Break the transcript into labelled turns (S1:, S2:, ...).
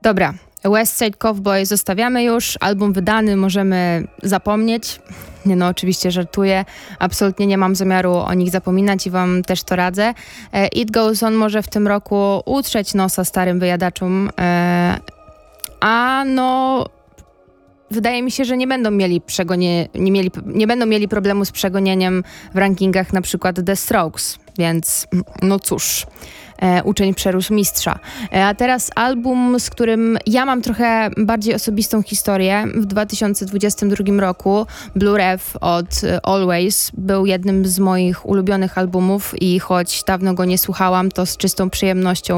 S1: Dobra, West Side Cowboy zostawiamy już, album wydany, możemy zapomnieć. Nie no, oczywiście żartuję, absolutnie nie mam zamiaru o nich zapominać i wam też to radzę. It Goes On może w tym roku utrzeć nosa starym wyjadaczom, a no... Wydaje mi się, że nie będą mieli nie będą mieli problemu z przegonieniem w rankingach na przykład The Strokes, więc no cóż, uczeń przerósł mistrza. A teraz album, z którym ja mam trochę bardziej osobistą historię. W 2022 roku Blue Rev od Always był jednym z moich ulubionych albumów i choć dawno go nie słuchałam, to z czystą przyjemnością